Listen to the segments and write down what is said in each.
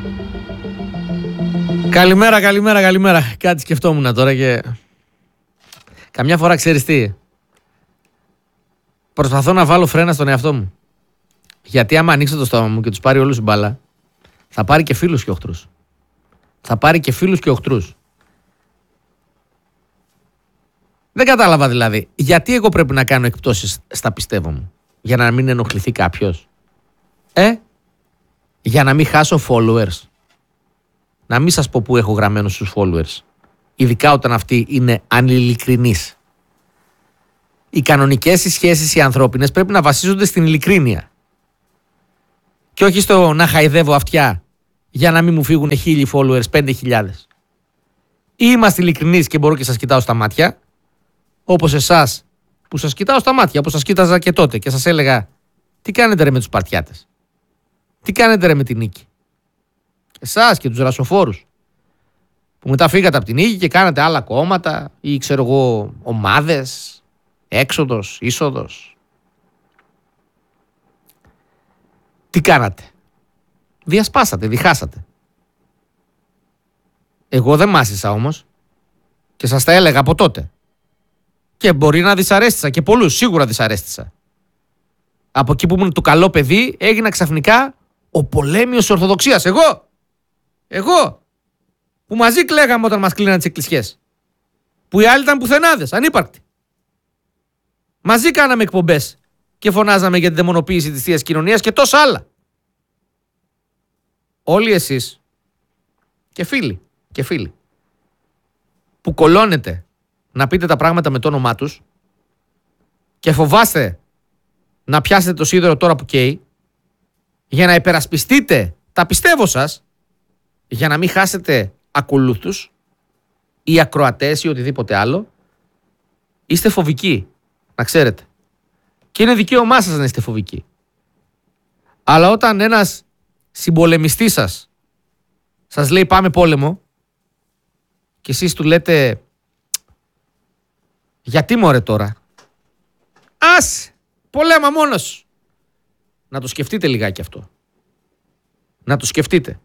Καλημέρα. Κάτι σκεφτόμουν τώρα και καμιά φορά ξέρεις τι. Προσπαθώ να βάλω φρένα στον εαυτό μου. Γιατί άμα ανοίξω το στόμα μου και τους πάρει όλους η μπάλα, θα πάρει και φίλους και οχτρούς. Δεν κατάλαβα δηλαδή. Γιατί εγώ πρέπει να κάνω εκπτώσεις στα πιστεύω μου? Για να μην ενοχληθεί κάποιος? Για να μην χάσω followers? Να μην σας πω που έχω γραμμένο στους followers. Ειδικά όταν αυτοί είναι ανειλικρινείς. Οι κανονικές σχέσεις οι ανθρώπινες πρέπει να βασίζονται στην ειλικρίνεια. Και όχι στο να χαϊδεύω αυτιά για να μην μου φύγουν 1.000 followers, 5.000. Ή είμαστε ειλικρινείς και μπορώ και σας κοιτάω στα μάτια, όπως εσάς που σας κοιτάω στα μάτια, όπως σας κοίταζα και τότε και σας έλεγα τι κάνετε ρε με τους Σπαρτιάτες, τι κάνετε ρε με την Νίκη. Εσάς και τους ρασοφόρους που μετά φύγατε από την Νίκη και κάνατε άλλα κόμματα ή ξέρω εγώ ομάδες, έξοδος, είσοδος. Τι κάνατε? Διασπάσατε, διχάσατε. Εγώ δεν μάσησα όμως και σας τα έλεγα από τότε. Και μπορεί να δυσαρέστησα και πολλούς, σίγουρα δυσαρέστησα. Από εκεί που ήμουν το καλό παιδί έγινα ξαφνικά ο πολέμιος Ορθοδοξίας. Εγώ που μαζί κλαίγαμε όταν μας κλείναν τις εκκλησιές. Που οι άλλοι ήταν πουθενάδες, ανύπαρκτοι. Μαζί κάναμε εκπομπές και φωνάζαμε για τη δαιμονοποίηση της Θείας Κοινωνίας και τόσα άλλα. Όλοι εσείς και φίλοι που κολώνετε να πείτε τα πράγματα με το όνομά τους και φοβάστε να πιάσετε το σίδερο τώρα που καίει για να υπερασπιστείτε τα πιστεύω σας, για να μην χάσετε ακολούθους ή ακροατές ή οτιδήποτε άλλο, είστε φοβικοί, να ξέρετε. Και είναι δικαίωμά σας να είστε φοβικοί. Αλλά όταν ένας συμπολεμιστής σας λέει πάμε πόλεμο και εσείς του λέτε γιατί μωρέ τώρα, πολέμα μόνος. Να το σκεφτείτε λιγάκι αυτό. Να το σκεφτείτε.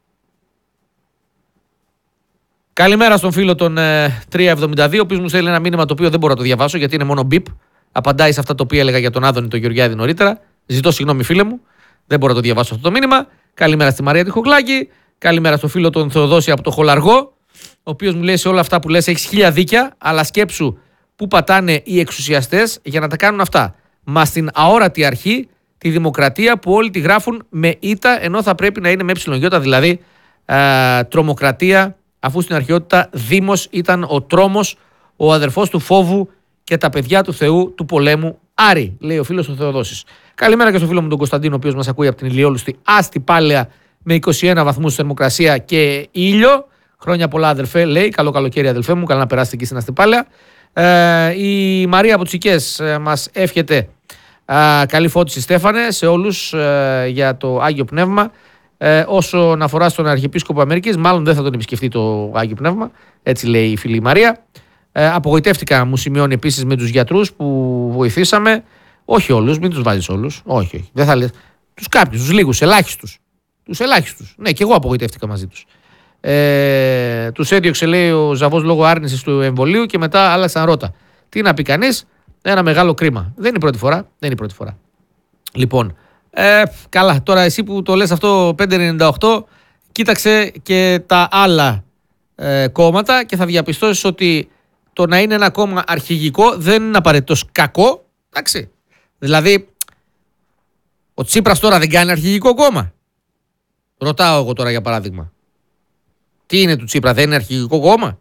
Καλημέρα στον φίλο τον 372, ο οποίος μου στέλνει ένα μήνυμα το οποίο δεν μπορώ να το διαβάσω γιατί είναι μόνο μπιπ. Απαντάει σε αυτά τα οποία έλεγα για τον Άδωνη τον Γεωργιάδη νωρίτερα. Ζητώ συγγνώμη φίλε μου, δεν μπορώ να το διαβάσω αυτό το μήνυμα. Καλημέρα στη Μαρία Τυχοκλάκη. Καλημέρα στον φίλο τον Θεοδόση από το Χολαργό, ο οποίος μου λέει σε όλα αυτά που λες έχεις 1000 δίκια, αλλά σκέψου που πατάνε οι εξουσιαστές για να τα κάνουν αυτά. Μα στην αόρατη αρχή τη δημοκρατία που όλοι τη γράφουν με ήττα ενώ θα πρέπει να είναι με ψιλογιώτα, δηλαδή τρομοκρατία, αφού στην αρχαιότητα Δήμος ήταν ο τρόμος, ο αδερφός του φόβου και τα παιδιά του Θεού του πολέμου. Άρη, λέει ο φίλος ο Θεοδόσης. Καλημέρα και στον φίλο μου τον Κωνσταντίνο, ο οποίος μας ακούει από την ηλιόλουστη Άστη Πάλαια με 21 βαθμούς θερμοκρασία και ήλιο. Χρόνια πολλά, αδερφέ, λέει. Καλό καλοκαίρι, αδελφέ μου. Καλά να περάσετε εκεί στην Άστη Πάλαια. Η Μαρία από Τσικές μας εύχεται καλή φώτιση, Στέφανε, σε όλους για το Άγιο Πνεύμα. Όσον αφορά στον Αρχιεπίσκοπο Αμερικής, μάλλον δεν θα τον επισκεφτεί το Άγιο Πνεύμα. Έτσι λέει η φίλη Μαρία. Απογοητεύτηκα, μου σημειώνει επίσης, με τους γιατρούς που βοηθήσαμε. Όχι όλους, μην τους βάζεις όλους. Όχι. Δεν θα λες. Τους κάποιους, τους λίγους, ελάχιστους. Τους ελάχιστους. Ναι, και εγώ απογοητεύτηκα μαζί τους. Τους έδιωξε, λέει, ο Ζαβός λόγω άρνησης του εμβολίου και μετά άλλαξαν ρότα. Τι να πει κανείς, ένα μεγάλο κρίμα. Δεν είναι η πρώτη φορά. Λοιπόν, καλά, τώρα εσύ που το λες αυτό 598, κοίταξε και τα άλλα κόμματα και θα διαπιστώσεις ότι το να είναι ένα κόμμα αρχηγικό δεν είναι απαραίτητος κακό. Εντάξει. Δηλαδή, ο Τσίπρας τώρα δεν κάνει αρχηγικό κόμμα. Ρωτάω εγώ τώρα για παράδειγμα. Τι είναι του Τσίπρα, δεν είναι αρχηγικό κόμμα?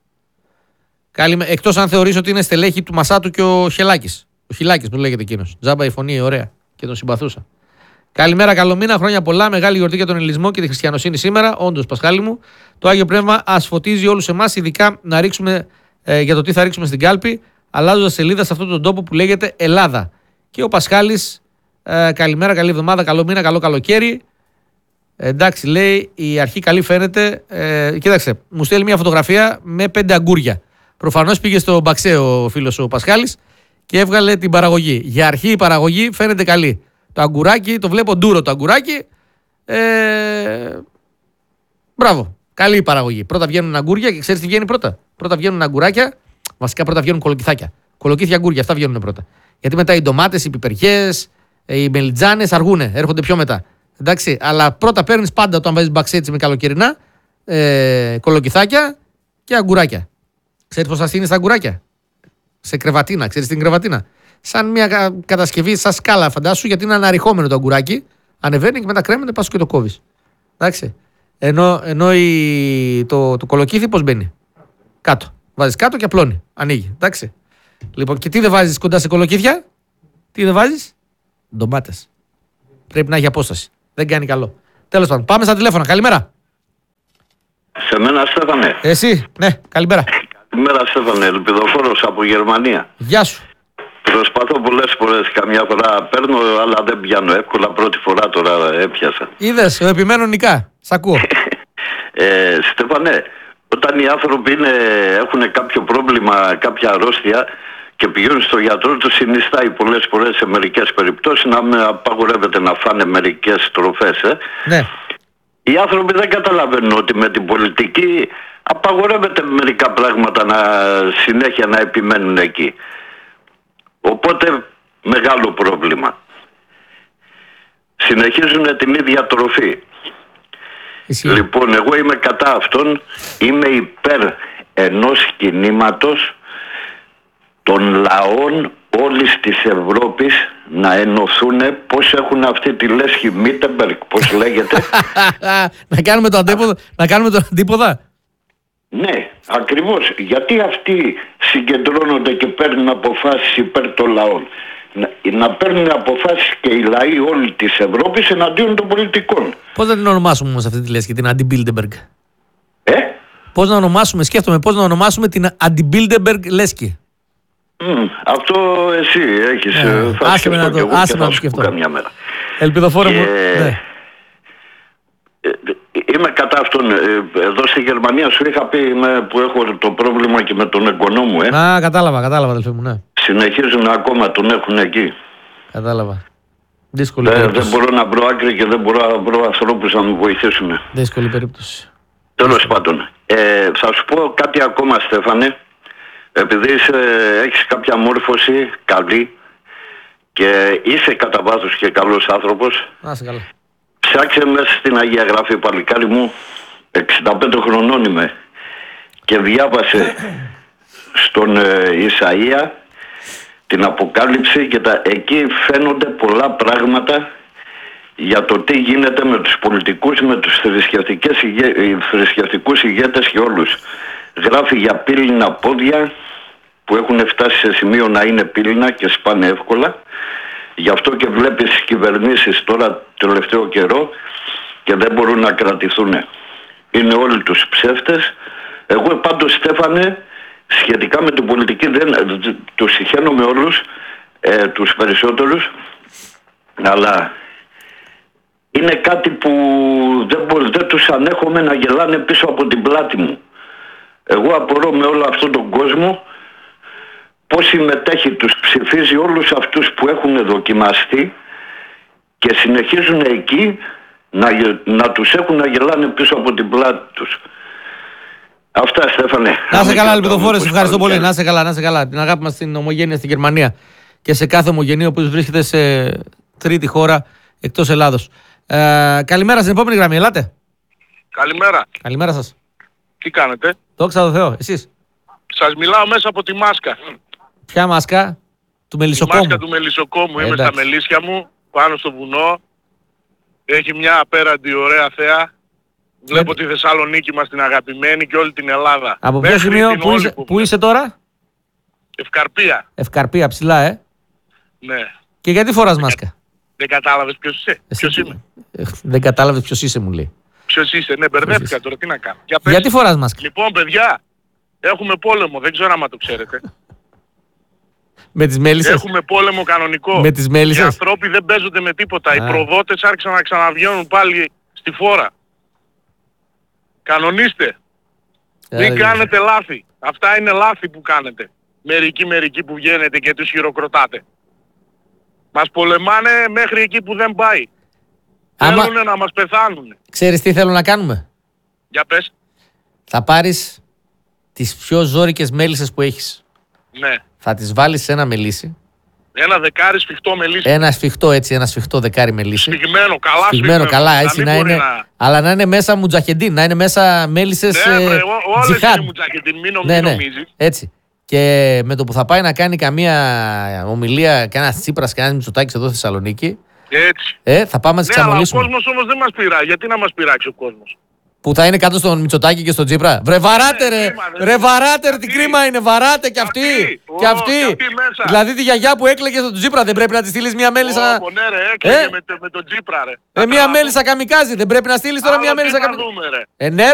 Εκτός αν θεωρείς ότι είναι στελέχη του Μασάτου και ο Χελάκης. Ο Χιλάκης που λέγεται εκείνος. Τζάμπα η φωνή, ωραία. Και τον συμπαθούσα. Καλημέρα, καλό μήνα, χρόνια πολλά. Μεγάλη γιορτή για τον ελληνισμό και τη χριστιανοσύνη σήμερα. Όντως, Πασχάλη μου, το Άγιο Πνεύμα ας φωτίζει όλους εμάς, ειδικά να ρίξουμε για το τι θα ρίξουμε στην κάλπη, αλλάζοντας σελίδα σε αυτόν τον τόπο που λέγεται Ελλάδα. Και ο Πασχάλης, καλημέρα, καλή εβδομάδα, καλό μήνα, καλό καλοκαίρι. Εντάξει, λέει, η αρχή καλή φαίνεται. Κοίταξε, μου στέλνει μια φωτογραφία με 5 αγκούρια. Προφανώς πήγε στο Μπαξέ ο φίλος ο Πασχάλης και έβγαλε την παραγωγή. Για αρχή η παραγωγή φαίνεται καλή. Το αγκουράκι, το βλέπω ντούρο το αγκουράκι. Μπράβο. Καλή η παραγωγή. Πρώτα βγαίνουν αγκούρια και ξέρεις τι βγαίνει πρώτα. Πρώτα βγαίνουν αγκουράκια. Βασικά πρώτα βγαίνουν κολοκυθάκια. Κολοκύθια αγκούρια, αυτά βγαίνουν πρώτα. Γιατί μετά οι ντομάτες, οι πιπεριές, οι μελιτζάνες αργούνε, έρχονται πιο μετά. Εντάξει, αλλά πρώτα παίρνεις πάντα όταν βάζεις μπαξέτσι με καλοκαιρινά, κολοκυθάκια και αγκουράκια. Ξέρεις πώς θα στείνεις τα αγκουράκια? Σε κρεβατίνα, ξέρεις την κρεβατίνα. Σαν μια κατασκευή, σαν σκάλα, φαντάσου, γιατί είναι αναρριχόμενο το αγκουράκι. Ανεβαίνει και μετά κρέμεται, πας και το κόβεις. Εντάξει. Ενώ το κολοκύθι πώς μπαίνει? Κάτω. Βάζεις κάτω και απλώνει. Ανοίγει. Εντάξει. Λοιπόν, και τι δεν βάζεις κοντά σε κολοκύθια? Τι δεν βάζεις? Ντομάτες. Πρέπει να έχει απόσταση. Δεν κάνει καλό. Τέλος πάντων, πάμε στα τηλέφωνα. Καλημέρα. Σε μένα, Στέφανε. Εσύ, ναι, καλημέρα. Καλημέρα, Στέφανε. Ελπιδοφόρος από Γερμανία. Γεια σου. Προσπαθώ πολλές φορές, καμιά φορά παίρνω, αλλά δεν πιάνω εύκολα. Πρώτη φορά τώρα έπιασα. Είδες, ο επιμένων νικά. Σ' ακούω. Στέφανε, όταν οι άνθρωποι έχουν κάποιο πρόβλημα, κάποια αρρώστια και πηγαίνουν στο γιατρό, του συνιστάει πολλές φορές σε μερικές περιπτώσεις να απαγορεύεται να φάνε μερικές τροφές. Ναι. Οι άνθρωποι δεν καταλαβαίνουν ότι με την πολιτική απαγορεύεται μερικά πράγματα συνέχεια να επιμένουν εκεί. Οπότε μεγάλο πρόβλημα. Συνεχίζουν την ίδια τροφή. Ισχύει. Λοιπόν, εγώ είμαι κατά αυτόν, είμαι υπέρ ενός κινήματος των λαών όλης της Ευρώπης να ενωθούν, πώς έχουν αυτή τη λέσχη Μίτεμπεργκ, πώς λέγεται. Να κάνουμε το αντίποδα. Ναι, ακριβώς. Γιατί αυτοί συγκεντρώνονται και παίρνουν αποφάσεις υπέρ των λαών? Να παίρνουν αποφάσεις και οι λαοί όλη της Ευρώπης εναντίον των πολιτικών. Πώς να την ονομάσουμε όμως αυτή τη λέσχη, την Αντι-Bilderberg? Πώς να ονομάσουμε την Αντι-Bilderberg λέσχη? Αυτό εσύ έχεις. Άσε με να το σκεφτώ καμιά μέρα. Ελπιδοφόρο μου. Ναι. Είμαι κατά αυτόν. Εδώ στη Γερμανία σου είχα πει που έχω το πρόβλημα και με τον εγγονό μου. Κατάλαβα αδελφέ μου, ναι. Συνεχίζουν ακόμα, τον έχουν εκεί. Κατάλαβα. Δύσκολη περίπτωση. Δεν μπορώ να βρω άκρη και δεν μπορώ να βρω ανθρώπους να μου βοηθήσουν. Δύσκολη περίπτωση. Τέλος πάντων. Θα σου πω κάτι ακόμα, Στέφανε. Επειδή έχεις κάποια μόρφωση καλή και είσαι κατά βάθος και καλός άνθρωπος, καλά. Ψάξε μέσα στην Αγία Γραφή, παλικάρι μου, 65 χρονών είμαι, και διάβασε στον Ισαΐα την Αποκάλυψη και εκεί φαίνονται πολλά πράγματα για το τι γίνεται με τους πολιτικούς, με τους θρησκευτικούς ηγέτες και όλους. Γράφει για πύληνα πόδια που έχουν φτάσει σε σημείο να είναι πύληνα και σπάνε εύκολα. Γι' αυτό και βλέπεις τις κυβερνήσεις τώρα τελευταίο καιρό και δεν μπορούν να κρατηθούν. Είναι όλοι τους ψεύτες. Εγώ πάντως, Στέφανε, σχετικά με την πολιτική τους συχαίνω με όλους, τους περισσότερους, αλλά είναι κάτι που δεν τους ανέχομαι να γελάνε πίσω από την πλάτη μου. Εγώ απορώ με όλο αυτόν τον κόσμο πώς συμμετέχει, τους ψηφίζει όλους αυτούς που έχουν δοκιμαστεί και συνεχίζουν εκεί να τους έχουν να γελάνε πίσω από την πλάτη τους. Αυτά, Στέφανε. Να είσαι καλά, Ελπιδοφόρε, ευχαριστώ πολύ. Να είσαι καλά. Την αγάπη μας στην ομογένεια στη Γερμανία και σε κάθε ομογενή που βρίσκεται σε τρίτη χώρα εκτός Ελλάδος. Καλημέρα στην επόμενη γραμμή, ελάτε. Καλημέρα. Καλημέρα σας. Τι κάνετε? Δόξα τω Θεώ, εσείς? Σας μιλάω μέσα από τη μάσκα. Ποια μάσκα? Του Μελισσοκόμου? Η μάσκα του Μελισσοκόμου. Είμαι στα Μελίσια μου, πάνω στο βουνό. Έχει μια απέραντη ωραία θέα. Βλέπω τη Θεσσαλονίκη μας την αγαπημένη και όλη την Ελλάδα. Από ποιο σημείο, πού είσαι τώρα? Ευκαρπία. Ευκαρπία, ψηλά, Ναι. Και γιατί φοράς μάσκα? Δεν κατάλαβες ποιος είσαι? Ποιος είμαι? Δεν κατάλαβες ποιος είσαι, μου λέει. Ποιος είσαι? Ναι, μπερδεύτηκα τώρα, τι να κάνω. Γιατί φοράς μάσκα? Λοιπόν, παιδιά, έχουμε πόλεμο, δεν ξέρω άμα το ξέρετε. Με τις μέλισσες? Έχουμε πόλεμο κανονικό. Με τις μέλισσες? Οι ανθρώποι δεν παίζονται με τίποτα. Οι προδότες άρχισαν να ξαναβγαίνουν πάλι στη φόρα. Κανονίστε. Μην κάνετε λάθη. Αυτά είναι λάθη που κάνετε. Μερικοί που βγαίνετε και τους χειροκροτάτε. Μας πολεμάνε μέχρι εκεί που δεν πάει. Θέλουνε να μας πεθάνουν. Ξέρεις τι θέλουν να κάνουμε? Για πες. Θα πάρεις τις πιο ζόρικες μέλισσες που έχεις. Ναι. Θα τις βάλεις σε ένα μελίσι. Ένα δεκάρι σφιχτό μελίσι. Ένα σφιχτό δεκάρι μελίσι. Σφιγμένο, καλά Σφιγμένο, καλά, έτσι να είναι. Αλλά να είναι μέσα μουτζαχεντίν, να είναι μέσα μέλισσες όλες τζιχάντ. είναι μουτζαχεντίν, μην Ναι, νομίζεις. έτσι. Και με το που θα πάει να κάνει καμία ομιλία, κανένα Τσίπρας, κανένα Μητσοτάκης εδώ στη Θεσσαλονίκη, Έτσι. θα πάμε να τις Ναι, αλλά ο ξαμολύσουμε. κόσμος όμως δεν μας πειράζει. Γιατί να μας πειράξει ο κόσμος. Που θα είναι κάτω στον Μητσοτάκη και στον Τσίπρα. Βρε βαράτε ρε! Ρε βαράτε ρε, τι κρίμα είναι, βαράτε κι αυτοί! Κι αυτοί! Δηλαδή τη γιαγιά που έκλαιγε στον Τσίπρα δεν πρέπει να τη στείλεις μια μέλισσα. Ναι ρε, έκλαιγε με τον Τσίπρα ρε. Μια μέλισσα καμικάζι, δεν πρέπει να στείλεις τώρα μια μέλισσα καμικάζι. Ναι